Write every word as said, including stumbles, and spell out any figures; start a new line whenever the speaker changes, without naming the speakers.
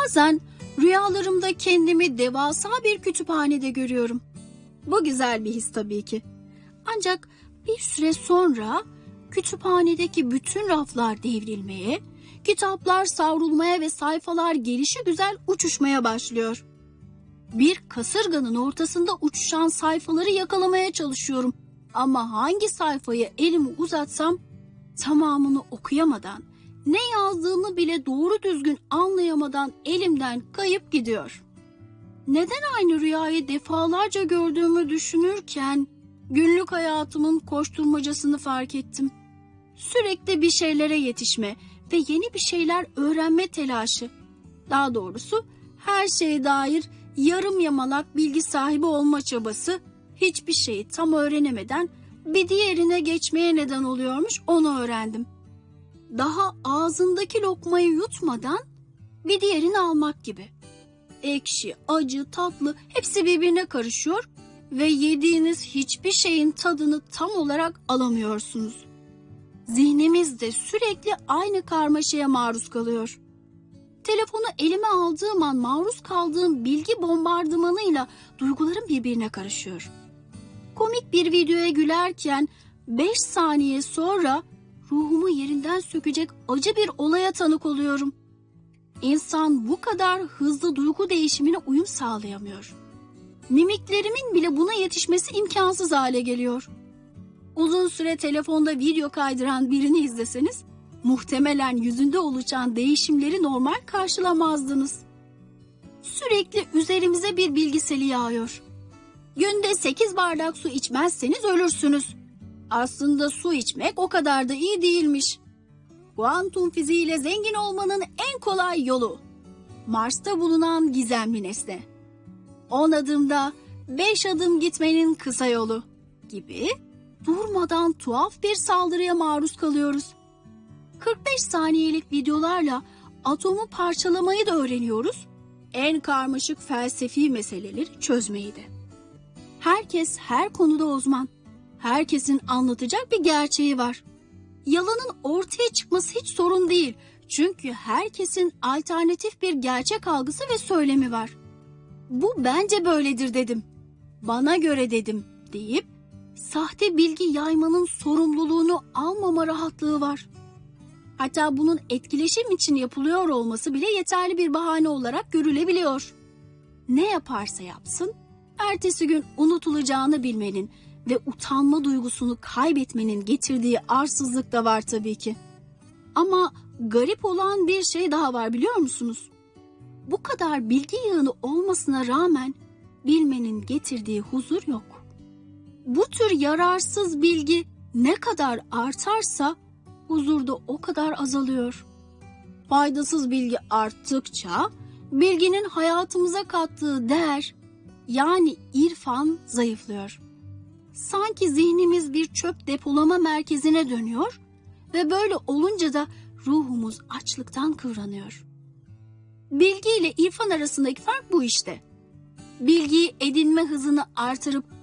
Bazen rüyalarımda kendimi devasa bir kütüphanede görüyorum. Bu güzel bir his tabii ki. Ancak bir süre sonra kütüphanedeki bütün raflar devrilmeye, kitaplar savrulmaya ve sayfalar gelişigüzel uçuşmaya başlıyor. Bir kasırganın ortasında uçuşan sayfaları yakalamaya çalışıyorum. Ama hangi sayfaya elimi uzatsam tamamını okuyamadan, ne yazdığımı bile doğru düzgün anlayamadan elimden kayıp gidiyor. Neden aynı rüyayı defalarca gördüğümü düşünürken günlük hayatımın koşturmacasını fark ettim. Sürekli bir şeylere yetişme ve yeni bir şeyler öğrenme telaşı. Daha doğrusu her şeye dair yarım yamalak bilgi sahibi olma çabası hiçbir şeyi tam öğrenemeden bir diğerine geçmeye neden oluyormuş, onu öğrendim. Daha ağzındaki lokmayı yutmadan bir diğerini almak gibi. Ekşi, acı, tatlı hepsi birbirine karışıyor ve yediğiniz hiçbir şeyin tadını tam olarak alamıyorsunuz. Zihnimiz de sürekli aynı karmaşaya maruz kalıyor. Telefonu elime aldığım an maruz kaldığım bilgi bombardımanıyla duygularım birbirine karışıyor. Komik bir videoya gülerken beş saniye sonra ruhumu yerinden sökecek acı bir olaya tanık oluyorum. İnsan bu kadar hızlı duygu değişimine uyum sağlayamıyor. Mimiklerimin bile buna yetişmesi imkansız hale geliyor. Uzun süre telefonda video kaydıran birini izleseniz muhtemelen yüzünde oluşan değişimleri normal karşılamazdınız. Sürekli üzerimize bir bilgiseli yağıyor. Günde sekiz bardak su içmezseniz ölürsünüz. Aslında su içmek o kadar da iyi değilmiş. Kuantum fiziğiyle zengin olmanın en kolay yolu. Mars'ta bulunan gizemli nesne. on adımda beş adım gitmenin kısa yolu gibi durmadan tuhaf bir saldırıya maruz kalıyoruz. kırk beş saniyelik videolarla atomu parçalamayı da öğreniyoruz. En karmaşık felsefi meseleleri çözmeyi de. Herkes her konuda uzman. Herkesin anlatacak bir gerçeği var. Yalanın ortaya çıkması hiç sorun değil. Çünkü herkesin alternatif bir gerçek algısı ve söylemi var. Bu bence böyledir dedim. Bana göre dedim deyip sahte bilgi yaymanın sorumluluğunu almama rahatlığı var. Hatta bunun etkileşim için yapılıyor olması bile yeterli bir bahane olarak görülebiliyor. Ne yaparsa yapsın, ertesi gün unutulacağını bilmenin ve utanma duygusunu kaybetmenin getirdiği arsızlık da var tabii ki. Ama garip olan bir şey daha var, biliyor musunuz? Bu kadar bilgi yığını olmasına rağmen bilmenin getirdiği huzur yok. Bu tür yararsız bilgi ne kadar artarsa huzur da o kadar azalıyor. Faydasız bilgi arttıkça bilginin hayatımıza kattığı değer, yani irfan, zayıflıyor. Sanki zihnimiz bir çöp depolama merkezine dönüyor ve böyle olunca da ruhumuz açlıktan kıvranıyor. Bilgi ile irfan arasındaki fark bu işte. Bilgiyi edinme hızını artırıp